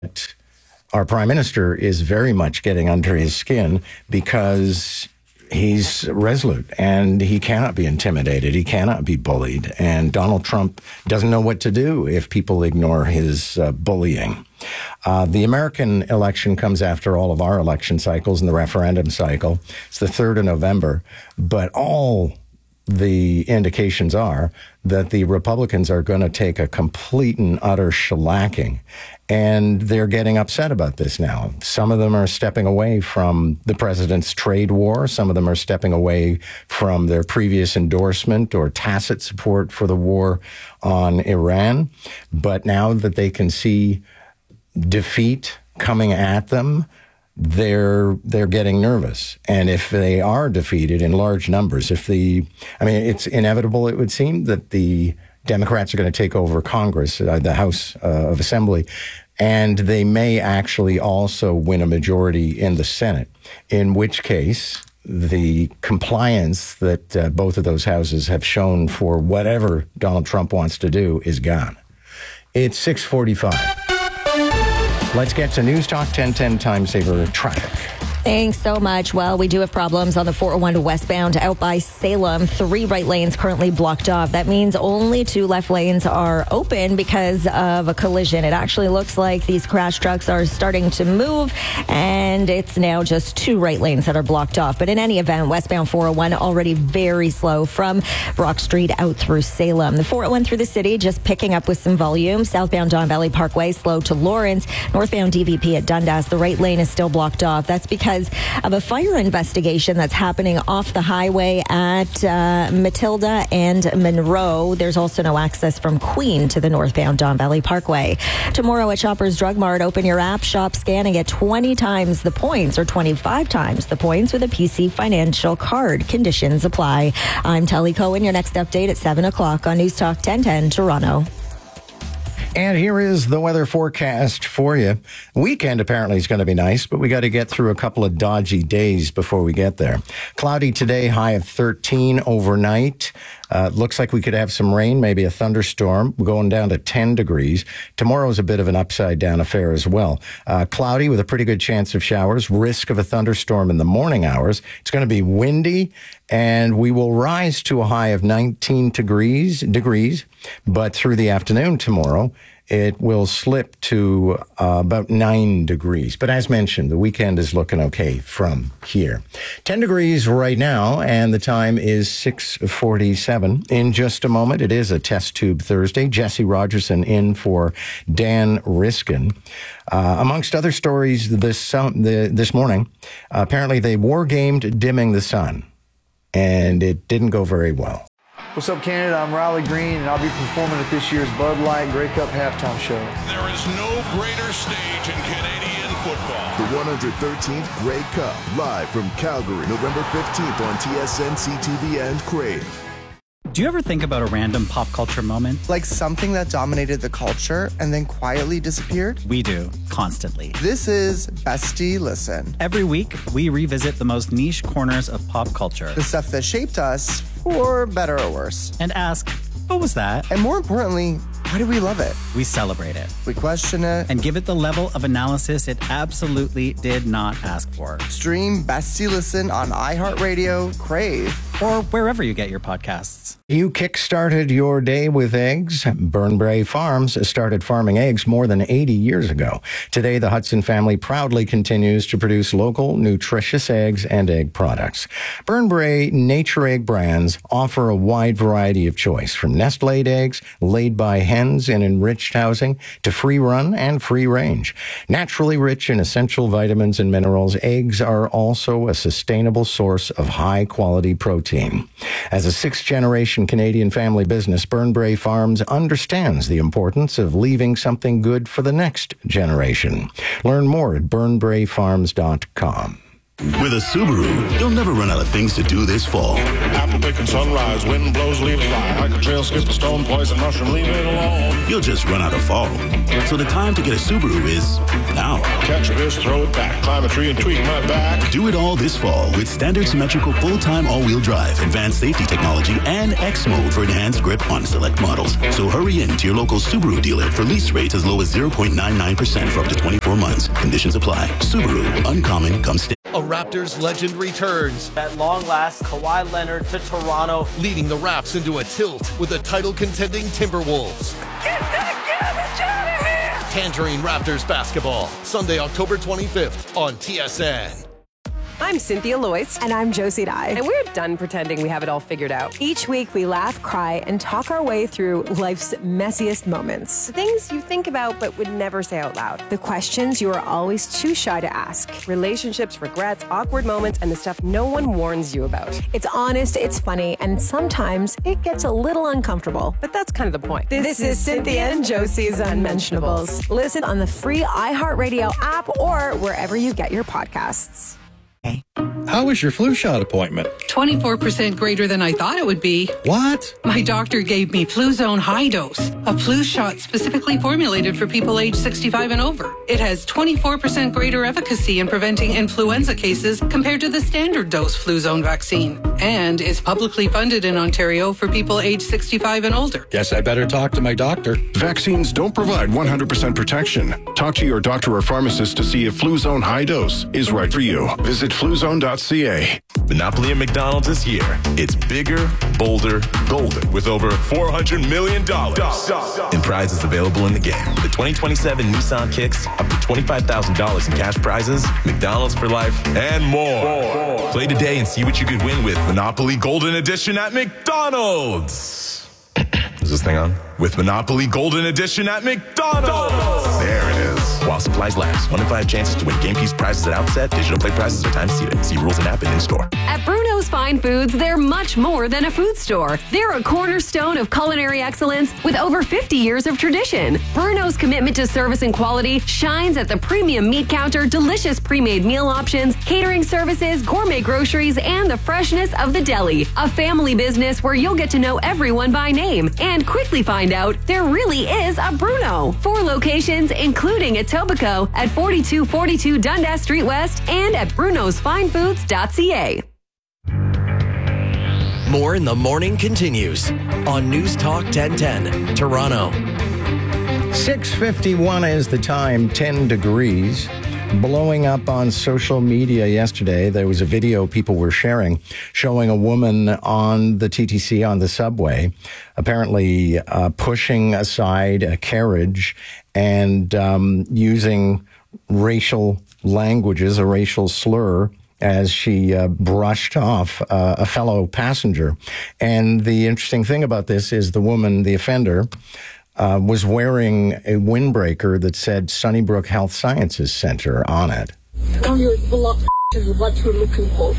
Our prime minister is very much getting under his skin because he's resolute and he cannot be intimidated. He cannot be bullied. And Donald Trump doesn't know what to do if people ignore his bullying. The American election comes after all of our election cycles and the referendum cycle. It's the 3rd of November. But all the indications are that the Republicans are going to take a complete and utter shellacking. And they're getting upset about this now. Some of them are stepping away from the president's trade war. Some of them are stepping away from their previous endorsement or tacit support for the war on Iran. But now that they can see defeat coming at them, they're getting nervous. And if they are defeated in large numbers, it's inevitable, it would seem, that the Democrats are going to take over Congress, the House of Assembly, and they may actually also win a majority in the Senate, in which case the compliance that both of those houses have shown for whatever Donald Trump wants to do is gone. It's 6:45. Let's get to News Talk 1010 Time Saver Traffic. Thanks so much. Well, we do have problems on the 401 westbound out by Salem. 3 right lanes currently blocked off. That means only 2 left lanes are open because of a collision. It actually looks like these crash trucks are starting to move, and it's now just 2 right lanes that are blocked off. But in any event, westbound 401 already very slow from Brock Street out through Salem. The 401 through the city just picking up with some volume. Southbound Don Valley Parkway slow to Lawrence. Northbound DVP at Dundas, the right lane is still blocked off. That's because of a fire investigation that's happening off the highway at Matilda and Monroe. There's also no access from Queen to the northbound Don Valley Parkway. Tomorrow at Shoppers Drug Mart, open your app, shop, scan, and get 20 times the points or 25 times the points with a PC Financial card. Conditions apply. I'm Telly Cohen. Your next update at 7 o'clock on News Talk 1010 Toronto. And here is the weather forecast for you. Weekend apparently is going to be nice, but we got to get through a couple of dodgy days before we get there. Cloudy today, high of 13 overnight. Looks like we could have some rain, maybe a thunderstorm. We're going down to 10 degrees. Tomorrow's a bit of an upside down affair as well. Cloudy with a pretty good chance of showers, risk of a thunderstorm in the morning hours. It's going to be windy, and we will rise to a high of 19 degrees. But through the afternoon tomorrow, it will slip to about 9 degrees. But as mentioned, the weekend is looking okay from here. 10 degrees right now, and the time is 6:47. In just a moment, it is a test tube Thursday. Jesse Rogerson in for Dan Riskin. Amongst other stories this morning, apparently they war-gamed Dimming the Sun, and it didn't go very well. What's up, Canada? I'm Riley Green, and I'll be performing at this year's Bud Light Grey Cup halftime show. There is no greater stage in Canadian football. The 113th Grey Cup, live from Calgary, November 15th on TSN, CTV, and Crave. Do you ever think about a random pop culture moment? Like something that dominated the culture and then quietly disappeared? We do, constantly. This is Bestie Listen. Every week, we revisit the most niche corners of pop culture. The stuff that shaped us, for better or worse. And ask, what was that? And more importantly, why do we love it? We celebrate it. We question it. And give it the level of analysis it absolutely did not ask for. Stream Bestie Listen on iHeartRadio, Crave, or wherever you get your podcasts. You kick-started your day with eggs. Burnbrae Farms started farming eggs more than 80 years ago. Today, the Hudson family proudly continues to produce local, nutritious eggs and egg products. Burnbrae Nature Egg brands offer a wide variety of choice, from nest-laid eggs laid by hens in enriched housing to free-run and free-range. Naturally rich in essential vitamins and minerals, eggs are also a sustainable source of high-quality protein. As a sixth-generation Canadian family business, Burnbrae Farms understands the importance of leaving something good for the next generation. Learn more at burnbraefarms.com. With a Subaru, you'll never run out of things to do this fall. Apple picking sunrise, wind blows, leaves fly. Hike a trail, skip a stone, poison mushroom, leave it alone. You'll just run out of fall. So the time to get a Subaru is now. Catch a fish, throw it back, climb a tree and tweak my back. Do it all this fall with standard symmetrical full-time all-wheel drive, advanced safety technology, and X mode for enhanced grip on select models. So hurry in to your local Subaru dealer for lease rates as low as 0.99% for up to 24 months. Conditions apply. Subaru, uncommon, come stay. A Raptors legend returns. At long last, Kawhi Leonard to Toronto. Leading the Raps into a tilt with the title-contending Timberwolves. Get that garbage out of here! Tangerine Raptors basketball. Sunday, October 25th on TSN. I'm Cynthia Loyce. And I'm Josie Dye. And we're done pretending we have it all figured out. Each week we laugh, cry, and talk our way through life's messiest moments. The things you think about but would never say out loud. The questions you are always too shy to ask. Relationships, regrets, awkward moments, and the stuff no one warns you about. It's honest, it's funny, and sometimes it gets a little uncomfortable. But that's kind of the point. This is Cynthia and Josie's Unmentionables. Listen on the free iHeartRadio app or wherever you get your podcasts. How was your flu shot appointment? 24% greater than I thought it would be. What? My doctor gave me Fluzone High Dose, a flu shot specifically formulated for people age 65 and over. It has 24% greater efficacy in preventing influenza cases compared to the standard dose Fluzone vaccine, and is publicly funded in Ontario for people age 65 and older. Guess I better talk to my doctor. Vaccines don't provide 100% protection. Talk to your doctor or pharmacist to see if Fluzone High Dose is right for you. Visit fluzone.ca. Monopoly at McDonald's is here. It's bigger, bolder, golden, with over $400 million in prizes available in the game. The 2027 Nissan Kicks, up to $25,000 in cash prizes, McDonald's for life, and more. Play today and see what you could win with Monopoly Golden Edition at McDonald's. Is this thing on? With Monopoly Golden Edition at McDonald's. There it is. While supplies last. 1 in 5 chances to win game piece prizes at outset. Digital play prizes are time seated. See rules and app and in store. At Bruno's Fine Foods, they're much more than a food store. They're a cornerstone of culinary excellence with over 50 years of tradition. Bruno's commitment to service and quality shines at the premium meat counter, delicious pre-made meal options, catering services, gourmet groceries, and the freshness of the deli. A family business where you'll get to know everyone by name and quickly find out there really is a Bruno. 4 locations, including at Etobicoke at 4242 Dundas Street West and at brunosfinefoods.ca. More in the Morning continues on News Talk 1010, Toronto. 6:51 is the time, 10 degrees. Blowing up on social media yesterday. There was a video people were sharing showing a woman on the TTC on the subway, apparently pushing aside a carriage and using racial languages, a racial slur, as she brushed off a fellow passenger. And the interesting thing about this is the woman, the offender, was wearing a windbreaker that said Sunnybrook Health Sciences Center on it. Come here, block is what you're looking for.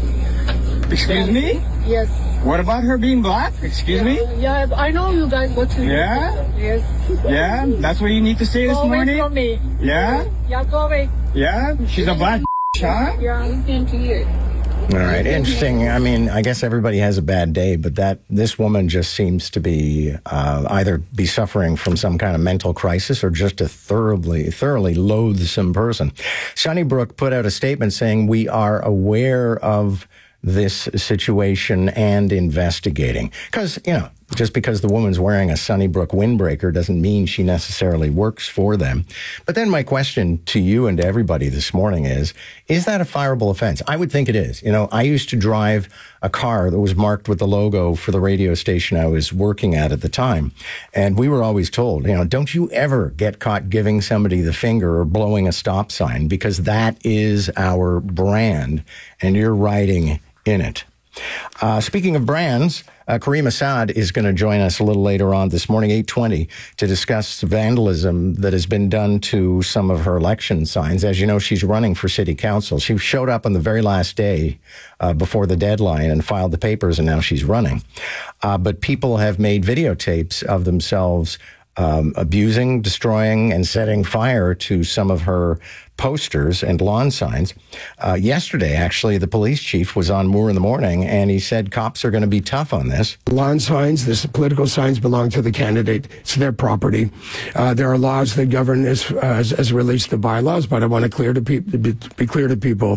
Excuse me? Yes. What about her being black? Excuse me? Yeah, I know you guys what you Yeah? Yes. Yeah? That's what you need to say this morning? Go away from me. Yeah? Yeah, go away. Yeah? She's a black huh? Yeah, I'm into you. All right, interesting. I mean, I guess everybody has a bad day, but this woman just seems to be either be suffering from some kind of mental crisis or just a thoroughly loathsome person. Sunnybrook put out a statement saying, "We are aware of this situation and investigating." Because, just because the woman's wearing a Sunnybrook windbreaker doesn't mean she necessarily works for them. But then my question to you and to everybody this morning is that a fireable offense? I would think it is. I used to drive a car that was marked with the logo for the radio station I was working at the time. And we were always told, don't you ever get caught giving somebody the finger or blowing a stop sign, because that is our brand and you're riding in it. Speaking of brands, Kareem Assad is going to join us a little later on this morning, 8:20, to discuss vandalism that has been done to some of her election signs. As you know, she's running for city council. She showed up on the very last day before the deadline and filed the papers, and now she's running. But people have made videotapes of themselves abusing, destroying, and setting fire to some of her posters and lawn signs. Yesterday, actually, the police chief was on Moore in the Morning, and he said cops are going to be tough on this. Lawn signs, this political signs belong to the candidate. It's their property. There are laws that govern this as it relates to bylaws, but I want to be clear to people.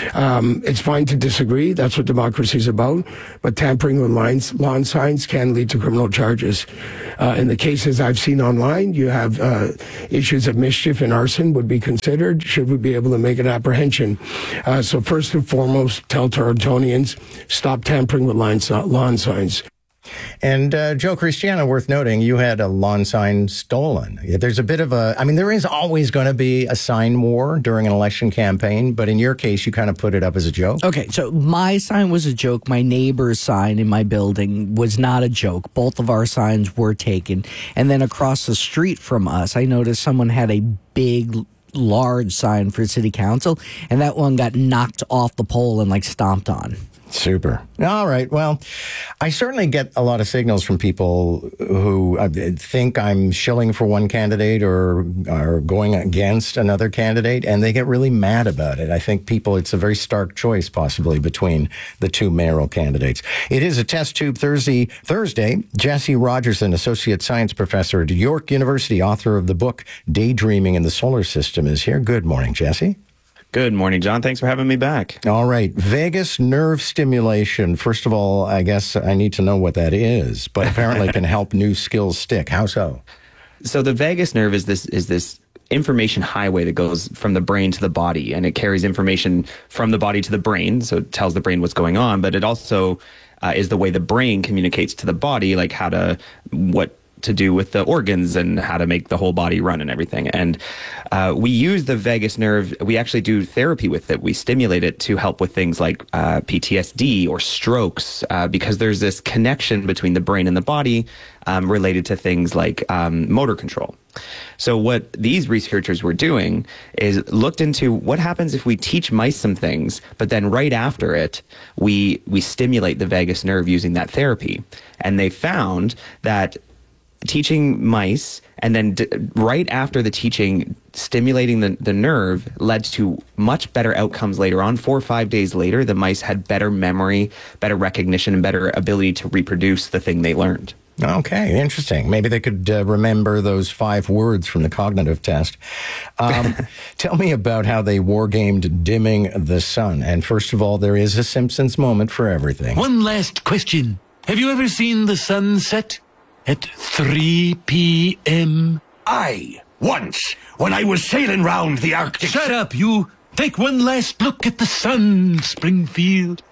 It's fine to disagree. That's what democracy is about. But tampering with lawn signs can lead to criminal charges. In the cases I've seen online, you have issues of mischief and arson would be considered should we be able to make an apprehension. So first and foremost, tell Torontonians, stop tampering with lawn signs. And Joe Cristiano, worth noting, you had a lawn sign stolen. There's a bit of there is always going to be a sign war during an election campaign, but in your case, you kind of put it up as a joke. Okay, so my sign was a joke. My neighbor's sign in my building was not a joke. Both of our signs were taken. And then across the street from us, I noticed someone had a big, large sign for city council, and that one got knocked off the pole and stomped on. Super. All right. Well, I certainly get a lot of signals from people who think I'm shilling for one candidate or are going against another candidate, and they get really mad about it. I think it's a very stark choice possibly between the two mayoral candidates. It is a test tube Thursday. Jesse Rogerson, Associate Science Professor at York University, author of the book Daydreaming in the Solar System, is here. Good morning, Jesse. Good morning, John. Thanks for having me back. All right. Vagus nerve stimulation. First of all, I guess I need to know what that is, but apparently can help new skills stick. How so? So the vagus nerve is this information highway that goes from the brain to the body, and it carries information from the body to the brain. So it tells the brain what's going on, but it also is the way the brain communicates to the body, like what to do with the organs and how to make the whole body run and everything. And we use the vagus nerve. We actually do therapy with it. We stimulate it to help with things like PTSD or strokes, because there's this connection between the brain and the body related to things like motor control. So what these researchers were doing is looked into what happens if we teach mice some things, but then right after it, we stimulate the vagus nerve using that therapy. And they found that teaching mice and then right after the teaching, stimulating the nerve led to much better outcomes later on. 4 or 5 days later, the mice had better memory, better recognition, and better ability to reproduce the thing they learned. Okay, interesting. Maybe they could remember those 5 words from the cognitive test. Tell me about how they wargamed dimming the sun. And first of all, there is a Simpsons moment for everything. One last question. Have you ever seen the sun set at 3 p.m.? Aye, once, when I was sailing round the Arctic. Shut up, you. Take one last look at the sun, Springfield.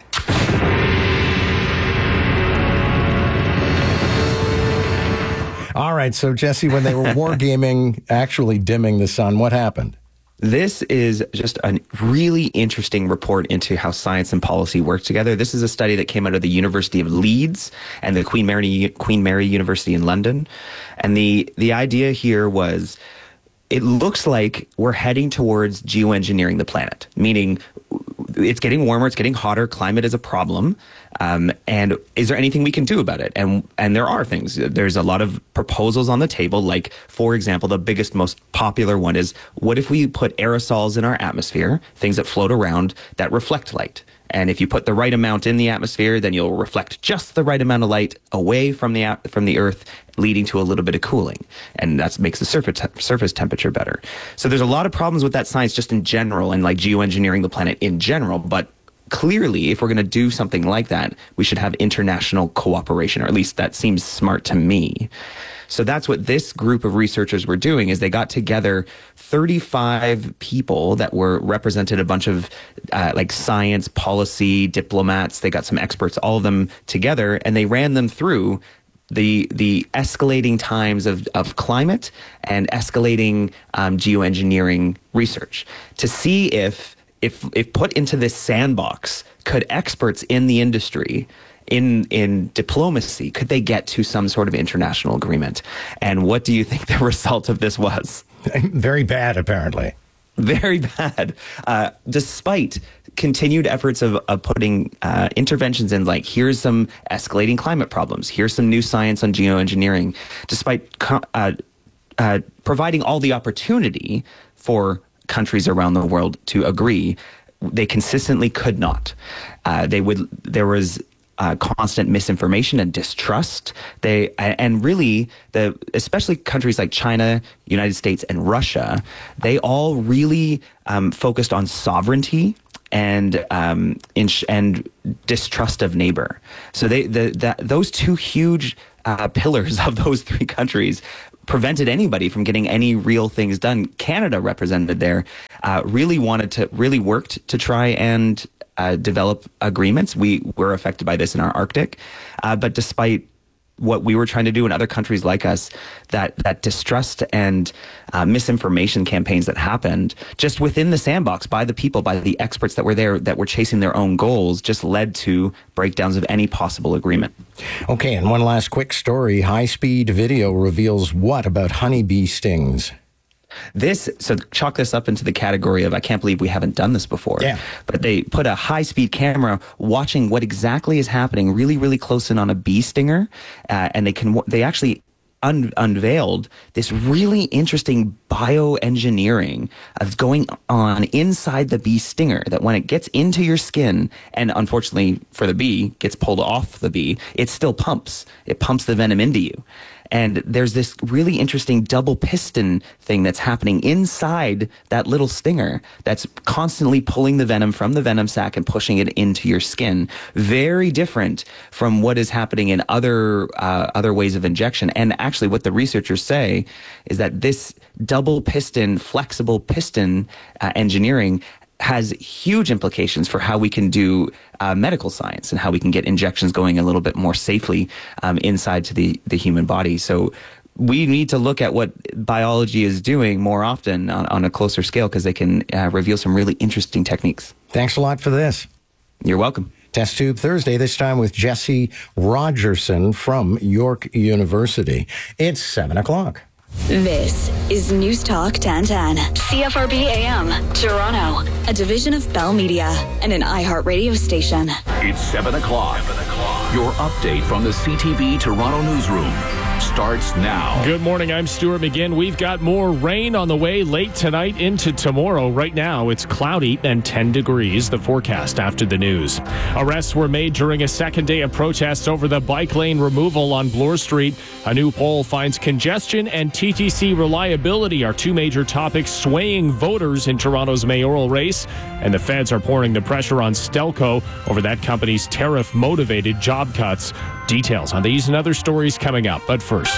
All right, so Jesse, when they were wargaming, actually dimming the sun, what happened? This is just a really interesting report into how science and policy work together. This is a study that came out of the University of Leeds and the Queen Mary University in London. And the idea here was, it looks like we're heading towards geoengineering the planet, meaning it's getting warmer, it's getting hotter, climate is a problem. And is there anything we can do about it? And there are things. There's a lot of proposals on the table, like, for example, the biggest, most popular one is, what if we put aerosols in our atmosphere, things that float around that reflect light? And if you put the right amount in the atmosphere, then you'll reflect just the right amount of light away from the Earth, leading to a little bit of cooling. And that makes the surface temperature better. So there's a lot of problems with that science just in general, and like geoengineering the planet in general. But clearly, if we're going to do something like that, we should have international cooperation, or at least that seems smart to me. So that's what this group of researchers were doing, is they got together 35 people that were represented, a bunch of like science, policy, diplomats. They got some experts, all of them together, and they ran them through the escalating times of climate and escalating geoengineering research to see if put into this sandbox, could experts in the industry, in diplomacy, could they get to some sort of international agreement? And what do you think the result of this was? Very bad, apparently. Very bad. Despite continued efforts of putting interventions in, like, here's some escalating climate problems, here's some new science on geoengineering, despite providing all the opportunity for countries around the world to agree. They consistently could not. There was constant misinformation and distrust. Especially countries like China, United States, and Russia, they all really focused on sovereignty and distrust of neighbor. So those two huge pillars of those three countries prevented anybody from getting any real things done. Canada, represented there, really worked to try and develop agreements. We were affected by this in our Arctic, but despite what we were trying to do in other countries like us, that distrust and misinformation campaigns that happened just within the sandbox by the people, by the experts that were there, that were chasing their own goals, just led to breakdowns of any possible agreement. Okay, and one last quick story. High-speed video reveals what about honeybee stings? So chalk this up into the category of, I can't believe we haven't done this before. Yeah. But they put a high-speed camera watching what exactly is happening really, really close in on a bee stinger. And they actually unveiled this really interesting bioengineering that's going on inside the bee stinger, that when it gets into your skin, and unfortunately for the bee, gets pulled off the bee, it still pumps. It pumps the venom into you. And there's this really interesting double piston thing that's happening inside that little stinger that's constantly pulling the venom from the venom sac and pushing it into your skin. Very different from what is happening in other ways of injection. And actually what the researchers say is that this double piston, flexible piston engineering has huge implications for how we can do medical science and how we can get injections going a little bit more safely inside to the human body. So we need to look at what biology is doing more often on a closer scale, because they can reveal some really interesting techniques. Thanks a lot for this. You're welcome. Test Tube Thursday, this time with Jesse Rogerson from York University. It's 7 o'clock. This is News Talk 1010, CFRB AM, Toronto, a division of Bell Media and an iHeart radio station. It's 7 o'clock. Your update from the CTV Toronto newsroom starts now. Good morning, I'm Stuart McGinn. We've got more rain on the way late tonight into tomorrow. Right now, it's cloudy and 10 degrees, the forecast after the news. Arrests were made during a second day of protests over the bike lane removal on Bloor Street. A new poll finds congestion and TTC reliability are two major topics swaying voters in Toronto's mayoral race. And the feds are pouring the pressure on Stelco over that company's tariff-motivated job cuts. Details on these and other stories coming up. But first,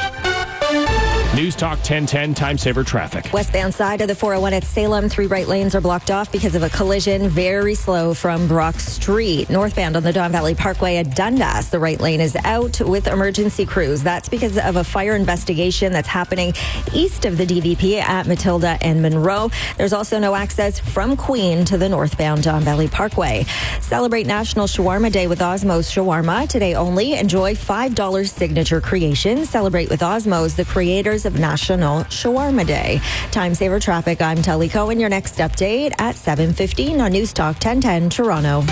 News Talk 1010 Time Saver Traffic. Westbound side of the 401 at Salem, 3 right lanes are blocked off because of a collision. Very slow from Brock Street. Northbound on the Don Valley Parkway at Dundas, the right lane is out with emergency crews. That's because of a fire investigation that's happening east of the DVP at Matilda and Monroe. There's also no access from Queen to the northbound Don Valley Parkway. Celebrate National Shawarma Day with Osmow's Shawarma. Today only, enjoy $5 signature creations. Celebrate with Osmow's, the creators of National Shawarma Day. Time Saver Traffic, I'm Tully Cohen. Your next update at 7:15 on News Talk 1010 Toronto.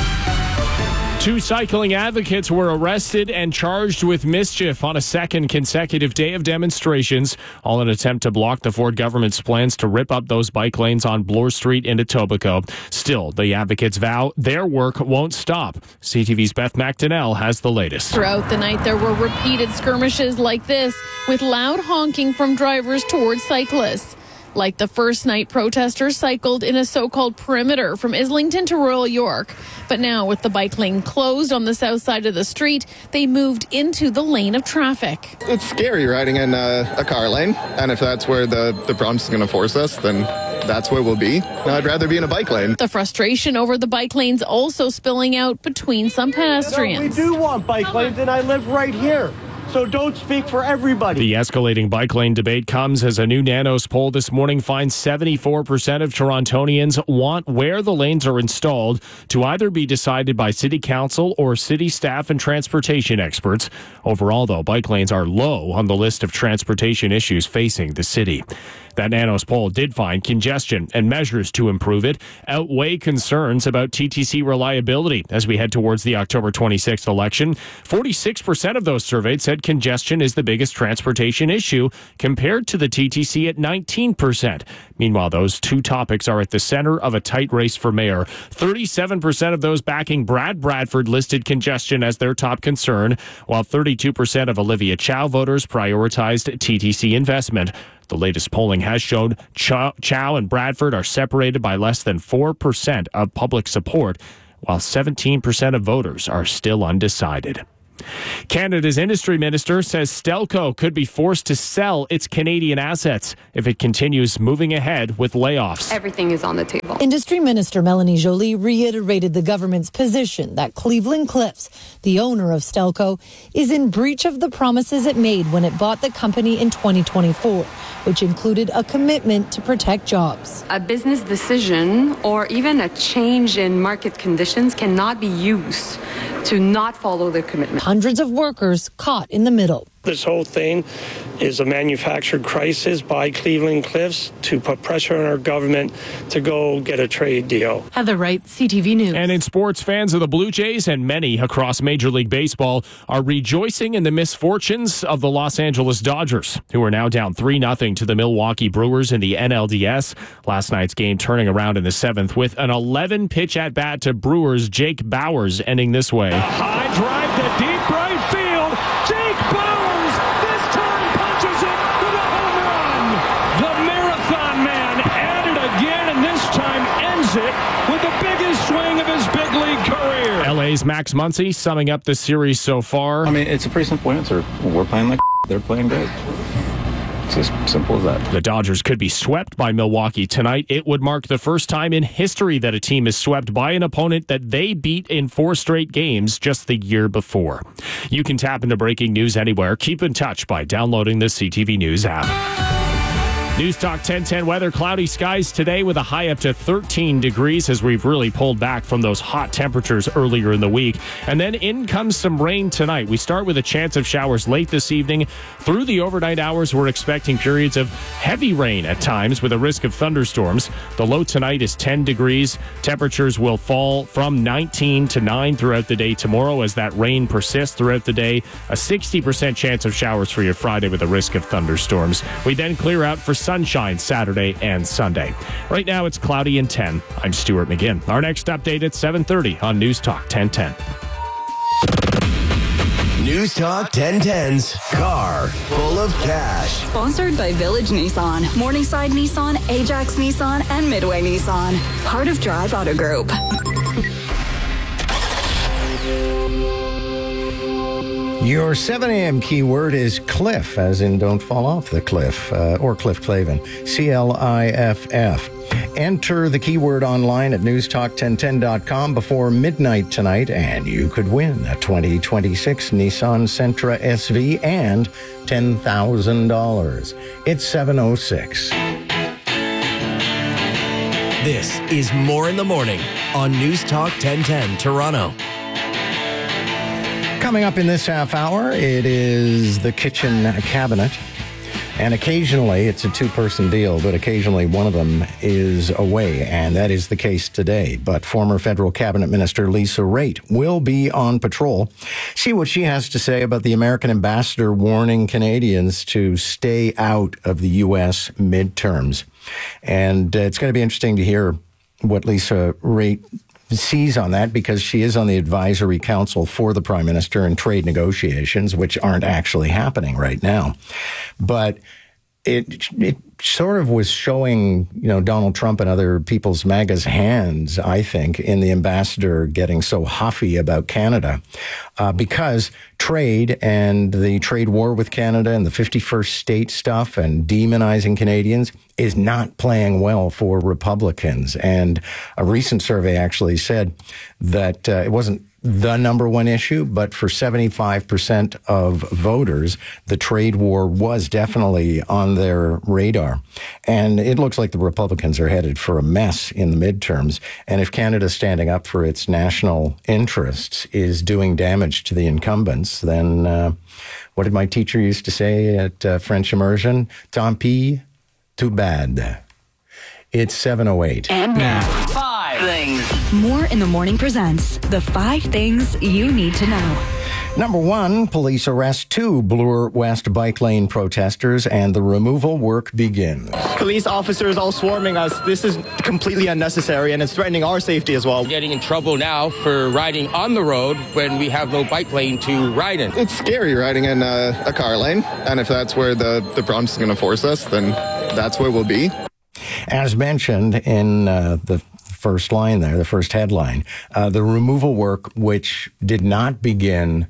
2 cycling advocates were arrested and charged with mischief on a second consecutive day of demonstrations, all in an attempt to block the Ford government's plans to rip up those bike lanes on Bloor Street in Etobicoke. Still, the advocates vow their work won't stop. CTV's Beth McDonnell has the latest. Throughout the night, there were repeated skirmishes like this, with loud honking from drivers towards cyclists. Like the first night, protesters cycled in a so-called perimeter from Islington to Royal York. But now, with the bike lane closed on the south side of the street, they moved into the lane of traffic. It's scary riding in a car lane, and if that's where the prompt is going to force us, then that's where we'll be. I'd rather be in a bike lane. The frustration over the bike lanes also spilling out between some pedestrians. We do want bike lanes, and I live right here. So don't speak for everybody. The escalating bike lane debate comes as a new Nanos poll this morning finds 74% of Torontonians want where the lanes are installed to either be decided by City Council or city staff and transportation experts. Overall, though, bike lanes are low on the list of transportation issues facing the city. That Nanos poll did find congestion and measures to improve it outweigh concerns about TTC reliability as we head towards the October 26th election. 46% of those surveyed said road congestion is the biggest transportation issue, compared to the TTC at 19%. Meanwhile, those two topics are at the center of a tight race for mayor. 37% of those backing Brad Bradford listed congestion as their top concern, while 32% of Olivia Chow voters prioritized TTC investment. The latest polling has shown Chow and Bradford are separated by less than 4% of public support, while 17% of voters are still undecided. Canada's industry minister says Stelco could be forced to sell its Canadian assets if it continues moving ahead with layoffs. Everything is on the table. Industry Minister Melanie Joly reiterated the government's position that Cleveland Cliffs, the owner of Stelco, is in breach of the promises it made when it bought the company in 2024, which included a commitment to protect jobs. A business decision or even a change in market conditions cannot be used to not follow the commitment. Hundreds of workers caught in the middle. This whole thing is a manufactured crisis by Cleveland Cliffs to put pressure on our government to go get a trade deal. Heather Wright, CTV News. And in sports, fans of the Blue Jays and many across Major League Baseball are rejoicing in the misfortunes of the Los Angeles Dodgers, who are now down 3-0 to the Milwaukee Brewers in the NLDS. Last night's game turning around in the 7th with an 11-pitch at-bat to Brewers' Jake Bauers ending this way. A high drive to deep right field. Jake Bauers this time punches it with a home run. The Marathon Man at it again, and this time ends it with the biggest swing of his big league career. LA's Max Muncy summing up the series so far. I mean, it's a pretty simple answer. We're playing like they're playing great. It's as simple as that. The Dodgers could be swept by Milwaukee tonight. It would mark the first time in history that a team is swept by an opponent that they beat in 4 straight games just the year before. You can tap into breaking news anywhere. Keep in touch by downloading the CTV News app. News Talk 1010 weather. Cloudy skies today with a high up to 13 degrees as we've really pulled back from those hot temperatures earlier in the week. And then in comes some rain tonight. We start with a chance of showers late this evening. Through the overnight hours, we're expecting periods of heavy rain at times with a risk of thunderstorms. The low tonight is 10 degrees. Temperatures will fall from 19 to 9 throughout the day tomorrow as that rain persists throughout the day. A 60% chance of showers for your Friday with a risk of thunderstorms. We then clear out for sunshine Saturday and Sunday. Right now it's cloudy and 10. I'm Stuart McGinn. Our next update at 7:30 on News Talk 1010. News Talk 1010's Car Full of Cash. Sponsored by Village Nissan, Morningside Nissan, Ajax Nissan, and Midway Nissan. Part of Drive Auto Group. Your 7 a.m. keyword is cliff, as in don't fall off the cliff, or Cliff Clavin, CLIFF. Enter the keyword online at newstalk1010.com before midnight tonight, and you could win a 2026 Nissan Sentra SV and $10,000. It's 7:06. This is More in the Morning on News Talk 1010 Toronto. Coming up in this half hour, it is the kitchen cabinet. And occasionally, it's a 2-person deal, but occasionally one of them is away, and that is the case today. But former federal cabinet minister Lisa Raitt will be on patrol. See what she has to say about the American ambassador warning Canadians to stay out of the U.S. midterms. And it's going to be interesting to hear what Lisa Raitt sees on that, because she is on the advisory council for the prime minister in trade negotiations, which aren't actually happening right now. But it sort of was showing, Donald Trump and other people's MAGA's hands, I think, in the ambassador getting so huffy about Canada, because trade and the trade war with Canada and the 51st state stuff and demonizing Canadians is not playing well for Republicans. And a recent survey actually said that it wasn't the number one issue, but for 75% of voters, the trade war was definitely on their radar. And it looks like the Republicans are headed for a mess in the midterms. And if Canada standing up for its national interests is doing damage to the incumbents, then what did my teacher used to say at French immersion? Tant pis, too bad. It's 7:08. And now, 5 things. More in the Morning presents the 5 things you need to know. Number 1, police arrest 2 Bloor West bike lane protesters and the removal work begins. Police officers all swarming us. This is completely unnecessary and it's threatening our safety as well. We're getting in trouble now for riding on the road when we have no bike lane to ride in. It's scary riding in a car lane, and if that's where the prompt is going to force us, then that's where we'll be. As mentioned in the first line there, the first headline, the removal work, which did not begin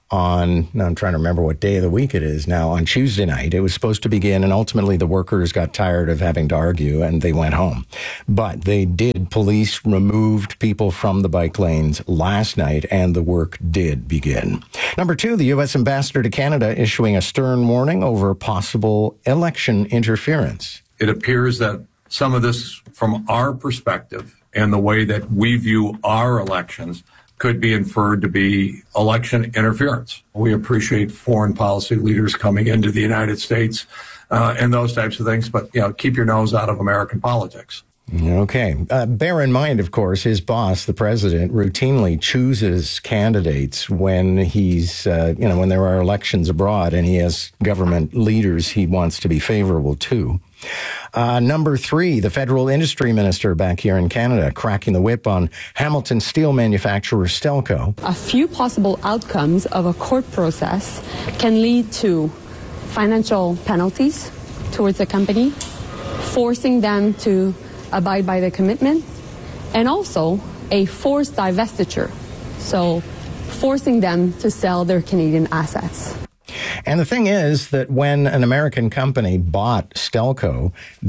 on, now I'm trying to remember what day of the week it is now, on Tuesday night. It was supposed to begin, and ultimately the workers got tired of having to argue and they went home. But they did. Police removed people from the bike lanes last night, and the work did begin. Number 2, the U.S. ambassador to Canada issuing a stern warning over possible election interference. It appears that some of this, from our perspective and the way that we view our elections, could be inferred to be election interference. We appreciate foreign policy leaders coming into the United States and those types of things, but keep your nose out of American politics. Okay. Bear in mind, of course, his boss, the president, routinely chooses candidates when he's, when there are elections abroad and he has government leaders he wants to be favorable to. Number 3, the federal industry minister back here in Canada cracking the whip on Hamilton steel manufacturer Stelco. A few possible outcomes of a court process can lead to financial penalties towards the company, forcing them to abide by the commitment, and also a forced divestiture, so forcing them to sell their Canadian assets. And the thing is that when an American company bought Stelco,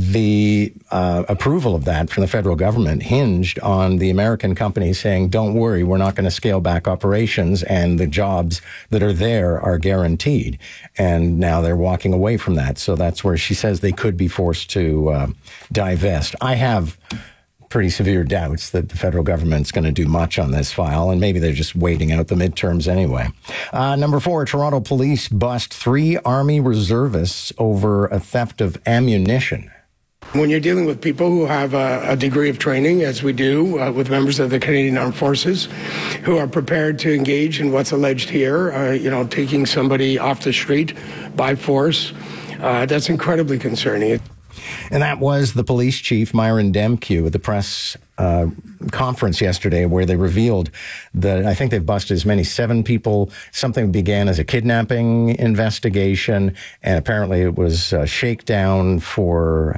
the approval of that from the federal government hinged on the American company saying, don't worry, we're not going to scale back operations, and the jobs that are there are guaranteed. And now they're walking away from that. So that's where she says they could be forced to divest. I have pretty severe doubts that the federal government's going to do much on this file, and maybe they're just waiting out the midterms anyway. Number 4, Toronto police bust 3 Army reservists over a theft of ammunition. When you're dealing with people who have a degree of training, as we do with members of the Canadian Armed Forces, who are prepared to engage in what's alleged here, taking somebody off the street by force, that's incredibly concerning. And that was the police chief, Myron Demkew, at the press conference yesterday, where they revealed that I think they've busted as many 7 people. Something began as a kidnapping investigation, and apparently it was a shakedown for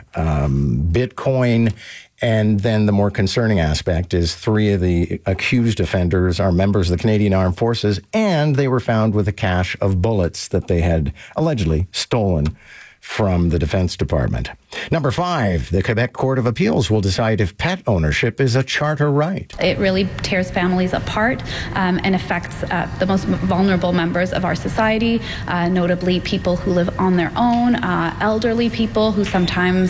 Bitcoin. And then the more concerning aspect is 3 of the accused offenders are members of the Canadian Armed Forces, and they were found with a cache of bullets that they had allegedly stolen from the Defense Department. Number 5, the Quebec Court of Appeals will decide if pet ownership is a charter right. It really tears families apart and affects the most vulnerable members of our society, notably people who live on their own, elderly people who sometimes,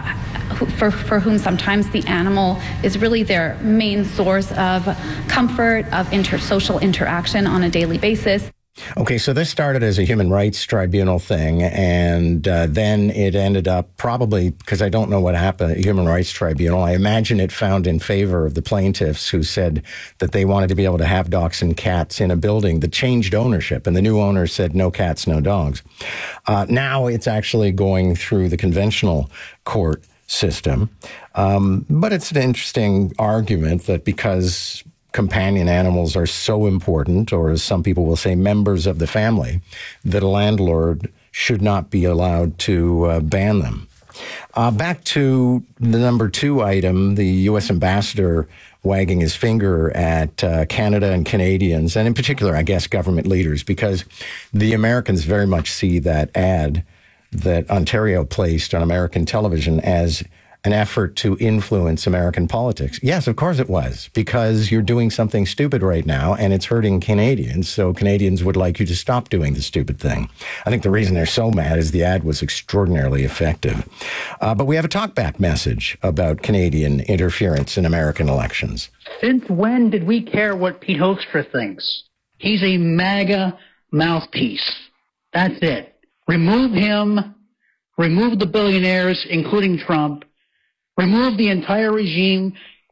for whom sometimes the animal is really their main source of comfort, of social interaction on a daily basis. Okay, so this started as a human rights tribunal thing, and then it ended up probably, because I don't know what happened at Human Rights Tribunal, I imagine it found in favor of the plaintiffs who said that they wanted to be able to have dogs and cats in a building that changed ownership, and the new owner said no cats, no dogs. Now it's actually going through the conventional court system, but it's an interesting argument that because companion animals are so important, or as some people will say, members of the family, that a landlord should not be allowed to ban them. Back to the number 2 item, the U.S. ambassador wagging his finger at Canada and Canadians, and in particular, I guess, government leaders, because the Americans very much see that ad that Ontario placed on American television as an effort to influence American politics. Yes, of course it was, because you're doing something stupid right now and it's hurting Canadians, so Canadians would like you to stop doing the stupid thing. I think the reason they're so mad is the ad was extraordinarily effective. But we have a talkback message about Canadian interference in American elections. Since when did we care what Pete Hoekstra thinks? He's a MAGA mouthpiece. That's it. Remove him, remove the billionaires, including Trump, remove the entire regime,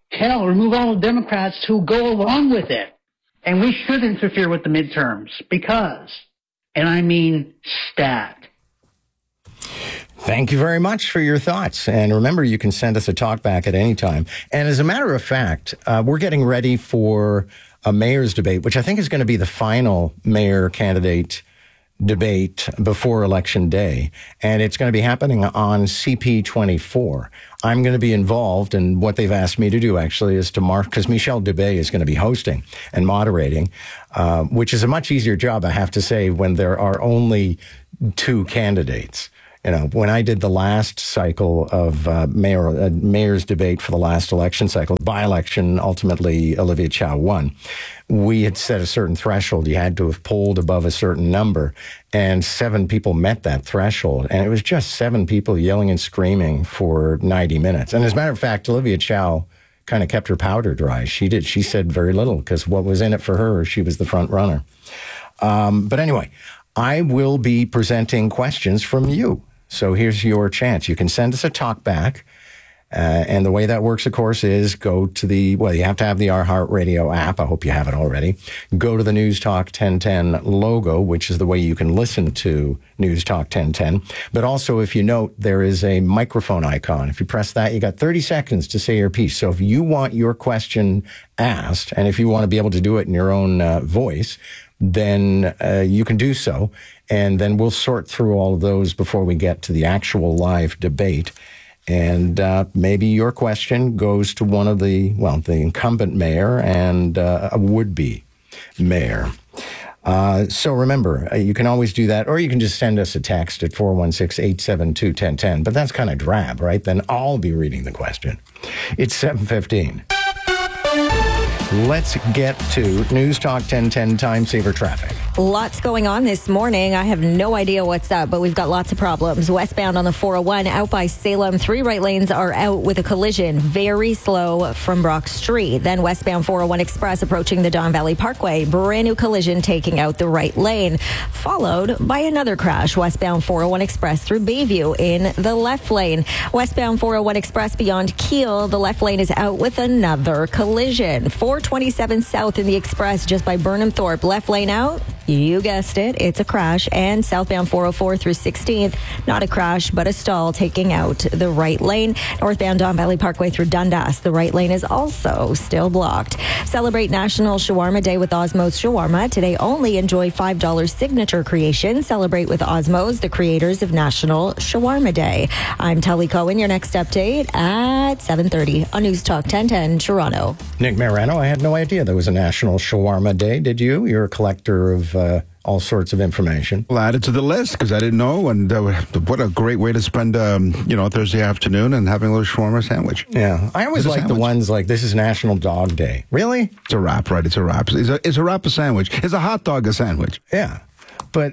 Hell, remove all the Democrats who go along with it. And we should interfere with the midterms because, and I mean stat. Thank you very much for your thoughts. And remember, you can send us a talk back at any time. And as a matter of fact, we're getting ready for a mayor's debate, which I think is going to be the final mayor candidate debate before Election Day. And it's going to be happening on CP24. I'm going to be involved, and what they've asked me to do actually is to mark, because Michel Dubé is going to be hosting and moderating, which is a much easier job, I have to say, when there are only two candidates. You know, when I did the last cycle of mayor's debate for the last election cycle, by-election, ultimately Olivia Chow won. We had set a certain threshold. You had to have polled above a certain number, and 7 people met that threshold. And it was just 7 people yelling and screaming for 90 minutes. And as a matter of fact, Olivia Chow kind of kept her powder dry. She did. She said very little because what was in it for her, she was the front runner. But anyway, I will be presenting questions from you. So here's your chance. You can send us a talk back. And the way that works, of course, is go to you have to have the iHeartRadio app. I hope you have it already. Go to the News Talk 1010 logo, which is the way you can listen to News Talk 1010. But also, if you note, there is a microphone icon. If you press that, you got 30 seconds to say your piece. So if you want your question asked, and if you want to be able to do it in your own voice, then you can do so. And then we'll sort through all of those before we get to the actual live debate. And maybe your question goes to one of the incumbent mayor and a would-be mayor. So remember, you can always do that, or you can just send us a text at 416-872-1010. But that's kind of drab, right? Then I'll be reading the question. It's 7:15. Let's get to News Talk 1010 Time Saver Traffic. Lots going on this morning. I have no idea what's up, but we've got lots of problems. Westbound on the 401 out by Salem, 3 right lanes are out with a collision. Very slow from Brock Street. Then westbound 401 Express approaching the Don Valley Parkway. Brand new collision taking out the right lane. Followed by another crash. Westbound 401 Express through Bayview in the left lane. Westbound 401 Express beyond Kiel. The left lane is out with another collision. 427 south in the Express just by Burnham Thorpe. Left lane out. You guessed it. It's a crash. And southbound 404 through 16th. Not a crash, but a stall taking out the right lane. Northbound Don Valley Parkway through Dundas. The right lane is also still blocked. Celebrate National Shawarma Day with Osmow's Shawarma. Today only enjoy $5 signature creation. Celebrate with Osmow's, the creators of National Shawarma Day. I'm Tully Cohen. Your next update at 7:30 on News Talk 1010 Toronto. Nick Marano, I had no idea there was a National Shawarma Day. Did you? You're a collector of all sorts of information. Well, add it to the list because I didn't know, and what a great way to spend Thursday afternoon and having a little shawarma sandwich. Yeah, I always like the ones like this is National Dog Day. Really? It's a wrap, right? It's a wrap. Is a wrap a sandwich? Is a hot dog a sandwich? Yeah, but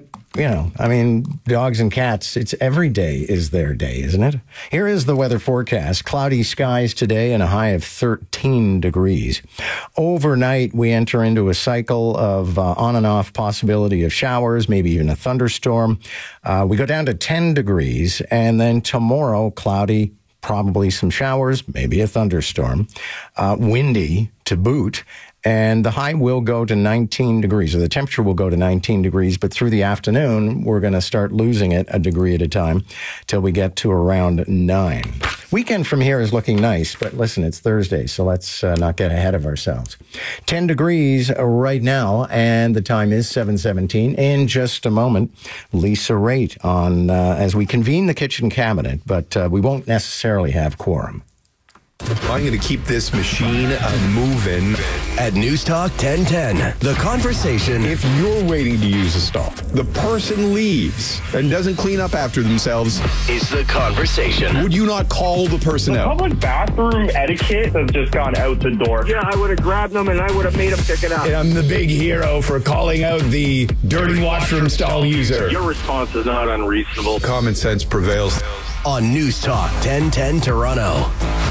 dogs and cats, it's every day is their day, isn't it? Here is the weather forecast. Cloudy skies today and a high of 13 degrees. Overnight, we enter into a cycle of on and off possibility of showers, maybe even a thunderstorm. We go down to 10 degrees, and then tomorrow, cloudy, probably some showers, maybe a thunderstorm. Windy to boot. And the high will go to 19 degrees, or the temperature will go to 19 degrees. But through the afternoon, we're going to start losing it a degree at a time till we get to around 9. Weekend from here is looking nice, but listen, it's Thursday, so let's not get ahead of ourselves. 10 degrees right now, and the time is 7:17. In just a moment, Lisa Raitt on as we convene the kitchen cabinet, but we won't necessarily have quorum. I'm going to keep this machine moving. At News Talk 1010, the conversation. If you're waiting to use a stall, the person leaves and doesn't clean up after themselves. Is the conversation. Would you not call the person out? Public bathroom etiquette has just gone out the door. Yeah, I would have grabbed them and I would have made them pick it up. And I'm the big hero for calling out the dirty washroom stall user. Your response is not unreasonable. Common sense prevails. On News Talk 1010 Toronto.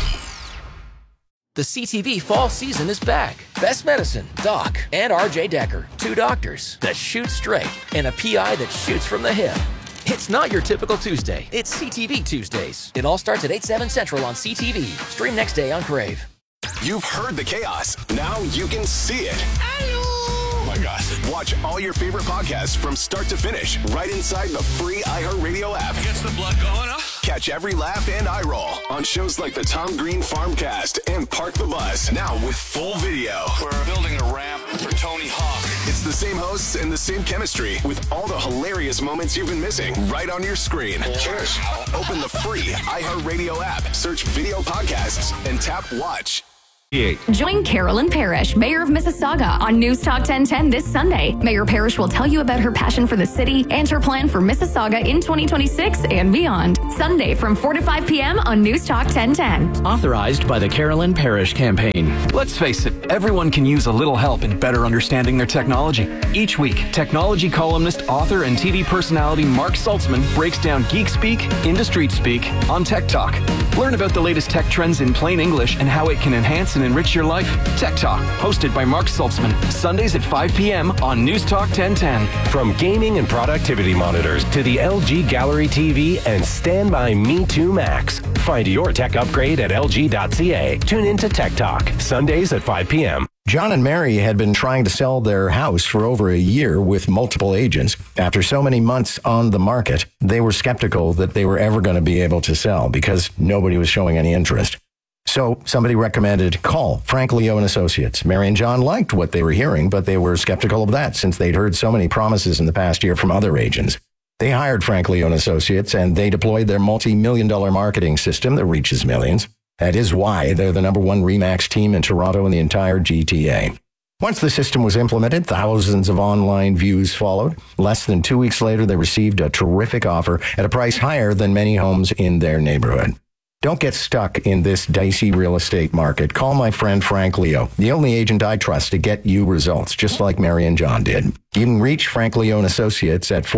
The CTV fall season is back. Best Medicine, Doc, and RJ Decker. 2 doctors that shoot straight and a PI that shoots from the hip. It's not your typical Tuesday. It's CTV Tuesdays. It all starts at 8/7 Central on CTV. Stream next day on Crave. You've heard the chaos. Now you can see it. Oh my gosh. Watch all your favorite podcasts from start to finish right inside the free iHeartRadio app. Gets the blood going, huh? Catch every laugh and eye roll on shows like the Tom Green Farmcast and Park the Bus. Now with full video. We're building a ramp for Tony Hawk. It's the same hosts and the same chemistry with all the hilarious moments you've been missing right on your screen. Cheers. Open the free iHeartRadio app, search video podcasts, and tap watch. Join Carolyn Parrish, Mayor of Mississauga, on News Talk 1010 this Sunday. Mayor Parrish will tell you about her passion for the city and her plan for Mississauga in 2026 and beyond. Sunday from 4 to 5 p.m. on News Talk 1010. Authorized by the Carolyn Parrish Campaign. Let's face it, everyone can use a little help in better understanding their technology. Each week, technology columnist, author, and TV personality Mark Saltzman breaks down geek speak into street speak on Tech Talk. Learn about the latest tech trends in plain English and how it can enhance and enrich your life. Tech Talk, hosted by Mark Saltzman, Sundays at 5 p.m. on News Talk 1010. From gaming and productivity monitors to the LG Gallery TV and Standby Me 2 Max. Find your tech upgrade at lg.ca. Tune into Tech Talk, Sundays at 5 p.m. John and Mary had been trying to sell their house for over a year with multiple agents. After so many months on the market, they were skeptical that they were ever going to be able to sell because nobody was showing any interest. So somebody recommended call Frank Leo and Associates. Mary and John liked what they were hearing, but they were skeptical of that since they'd heard so many promises in the past year from other agents. They hired Frank Leo and Associates, and they deployed their multi-million-dollar marketing system that reaches millions. That is why they're the number one RE/MAX team in Toronto and the entire GTA. Once the system was implemented, thousands of online views followed. Less than 2 weeks later, they received a terrific offer at a price higher than many homes in their neighborhood. Don't get stuck in this dicey real estate market. Call my friend Frank Leo, the only agent I trust to get you results, just like Mary and John did. You can reach Frank Leo and Associates at